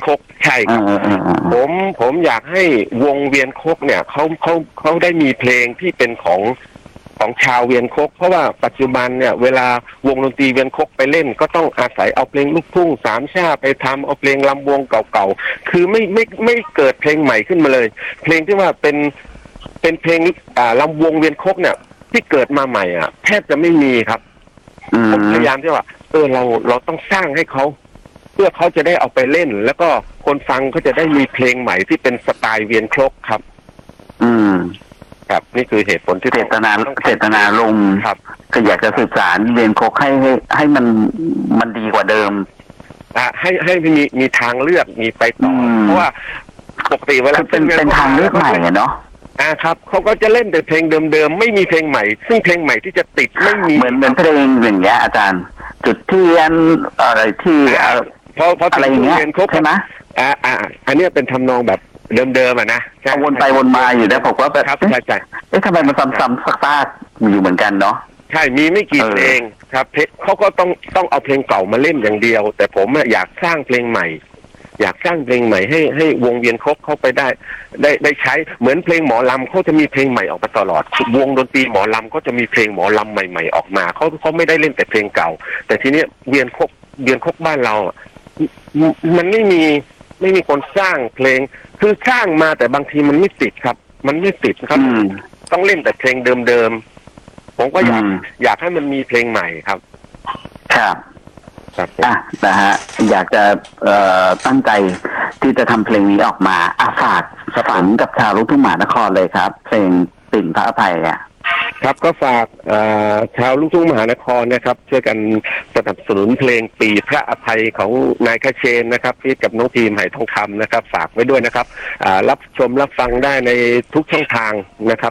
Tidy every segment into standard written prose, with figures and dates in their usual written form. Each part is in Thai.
คกใช่ครับผมอยากให้วงเวียนคกเนี่ยเขาได้มีเพลงที่เป็นของชาวเวียนคกเพราะว่าปัจจุบันเนี่ยเวลาวงดนตรีเวียนคกไปเล่นก็ต้องอาศัยเอาเพลงลูกทุ่งสามชาไปทำเอาเพลงลำวงเก่าๆคือไม่เกิดเพลงใหม่ขึ้นมาเลยเพลงที่ว่าเป็นเพลงลำวงเวียนคกเนี่ยที่เกิดมาใหม่แทบจะไม่มีครับผมพยายามที่ว่าเราต้องสร้างให้เขาเพื่อเขาจะได้เอาไปเล่นแล้วก็คนฟังก็จะได้มีเพลงใหม่ที่เป็นสไตล์เวียนคกครับครับนี่คือเหตุผลที่เจตนาลงครับก็อยากจะสื่อสารเวียนคกให้มันดีกว่าเดิมให้มีทางเลือกมีไปต่อเพราะว่าปกติเวลาเป็นทางเลือกใหม่เนาะครับเขาก็จะเล่นแต่เพลงเดิมๆไม่มีเพลงใหม่ซึ่งเพลงใหม่ที่จะติดไม่มีเหมือนเพลงอย่างเงี้ยอาจารย์จุดเทียนอะไรที่พออะไรอย่างเงี้ยใช่ไหมอันนี้เป็นทำนองแบบเดิมนะวนไปวนมาอยู่นะผมว่าแบบใช่ทำไมมันซ้ำๆซากๆอยู่เหมือนกันเนาะใช่มีไม่กี่เพลงครับเขาก็ต้องเอาเพลงเก่ามาเล่นอย่างเดียวแต่ผมอยากสร้างเพลงใหม่อยากสร้างเพลงใหม่ให้วงเวียนคกเข้าไปได้ใช้เหมือนเพลงหมอลำเขาจะมีเพลงใหม่ออกมาตลอดวงดนตรีหมอลำก็จะมีเพลงหมอลำใหม่ๆออกมาเขาไม่ได้เล่นแต่เพลงเก่าแต่ทีนี้เวียนคกบ้านเรามันไม่มีคนสร้างเพลงคือสร้างมาแต่บางทีมันไม่ติดครับมันไม่ติดครับต้องเล่นแต่เพลงเดิมๆผมก็อยากให้มันมีเพลงใหม่ครับครับนะฮะอยากจะตั้งใจที่จะทำเพลงนี้ออกมาฝากฝันกับชาวลูกทุ่งมหานครเลยครับเพลงปิ่นพระอภัยครับก็ฝากชาวลูกทุ่งมหานครนะครับช่วยกันสนับสนุนเพลงปีพระอภัยของนายคเชนนะครับที่กับน้องทีมไหทองคำนะครับฝากไว้ด้วยนะครับรับชมรับฟังได้ในทุกช่องทางนะครับ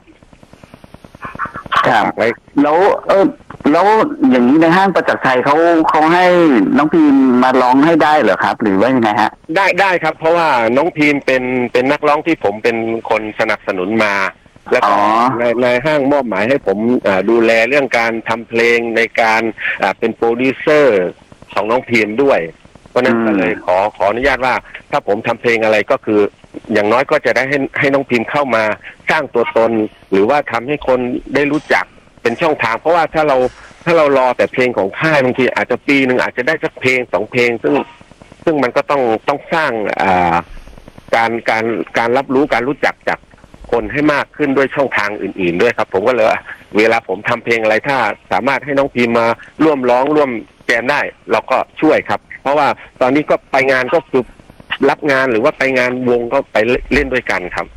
ครับแล้วอย่างนี้ในห้างประจักษ์ชัยเขาให้น้องพีมมาร้องให้ได้เหรอครับหรือว่ายังไงฮะได้ครับเพราะว่าน้องพีมเป็นนักร้องที่ผมเป็นคนสนับสนุนมาแล้วก็ในห้างมอบหมายให้ผมดูแลเรื่องการทำเพลงในการเป็นโปรดิวเซอร์ของน้องพีมด้วยเพราะนั้นก็เลยขออนุญาตว่าถ้าผมทำเพลงอะไรก็คืออย่างน้อยก็จะได้ให้น้องพิมพ์เข้ามาสร้างตัวตนหรือว่าทำให้คนได้รู้จักเป็นช่องทางเพราะว่าถ้าเรารอแต่เพลงของค่ายบางทีอาจจะปีหนึ่งอาจจะได้สักเพลง2เพลงซึ่งมันก็ต้องสร้างการรับรู้การรู้จักจากคนให้มากขึ้นด้วยช่องทางอื่นๆด้วยครับผมก็เลยเวลาผมทำเพลงอะไรถ้าสามารถให้น้องพิมพ์มาร่วมร้องร่วมแจมได้เราก็ช่วยครับเพราะว่าตอนนี้ก็ไปงานก็คือรับงานหรือว่าไปงานวงก็ไปเล่นด้วยกันครับ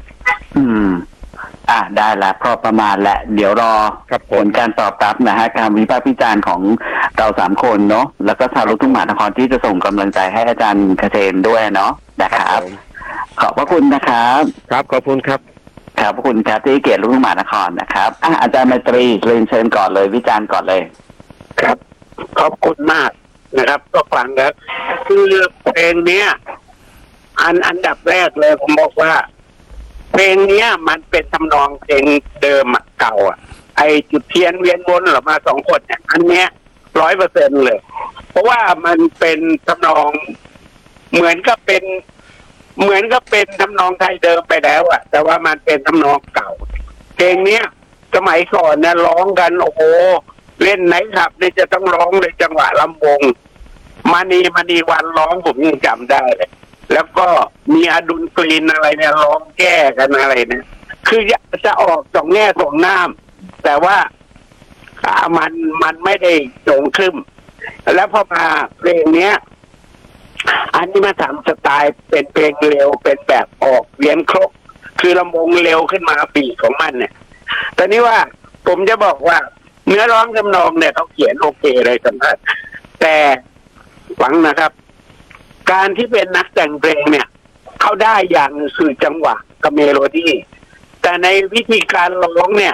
ได้ละพอประมาณแหละเดี๋ยวรอผลการตอบรับนะฮะการวิพากษ์วิจารณ์ของเรา3คนเนาะแล้วก็ชาวลูกทุ่งมหานครที่จะส่งกำลังใจให้อาจารย์คเชนด้วยเนาะนะครับขอบพระคุณนะครับครับขอบคุณครับขอบพระคุณครับที่เกียรติลูกทุ่งมหานครนะครับอาจารย์ไมตรีเรียนเชิญก่อนเลยวิจารณ์ก่อนเลยครับขอบคุณมากนะครับก็ฟังแล้วคือเพลงเนี้ยอันดับแรกเลยผมบอกว่าเพลงเนี้ยมันเป็นทำนองเพลงเดิมเก่าไอจุดเทียนเวียนวนหรอมา2คนเนี่ยอันเนี้ย100%เลยเพราะว่ามันเป็นทำนองเหมือนก็เป็นทำนองไทยเดิมไปแล้วแต่ว่ามันเป็นทำนองเก่าเพลงเนี้ยสมัยก่อนเนี่ยร้องกันโอ้โหเล่นไหนครับนี่จะต้องร้องในจังหวะลำวงมณีวันร้องผมยังจำได้เลยแล้วก็มีอดุลกรีนอะไรเนี่ยร้องแก้กันอะไรเนี่ยคือจะออก2แง่2น้ำแต่ว่ามันไม่ได้โด่งครึ่มแล้วพอมาเพลงเนี้ยอันนี้มาทำสไตล์เป็นเพลงเร็วเป็นแบบออกเวียนครกคือลำวงเร็วขึ้นมาปีของมันเนี่ยแต่นี้ว่าผมจะบอกว่าเนื้อร้องทำนองเนี่ยเขาเขียนโอเคเลยสำหรับแต่หวังนะครับการที่เป็นนักแต่งเพลงเนี่ยเขาได้อย่างสื่อจังหวะกับเมโลดี้แต่ในวิธีการร้องเนี่ย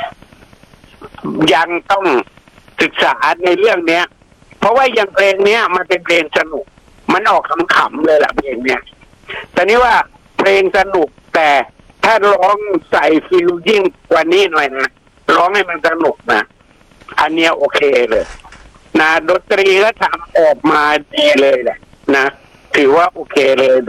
ยังต้องศึกษาในเรื่องเนี้ยเพราะว่าอย่างเพลงเนี้ยมันเป็นเพลงสนุกมันออกขำๆเลยแหละเพลงเนี้ยแต่นี้ว่าเพลงสนุกแต่ถ้าร้องใส่ฟีลยิ่งกว่านี้หน่อยนะร้องให้มันสนุกนะอันเนี้ยโอเคเลยนะดนตรีก็ทำออกมาดีเลยแหละนะถือว่าโอเคเลย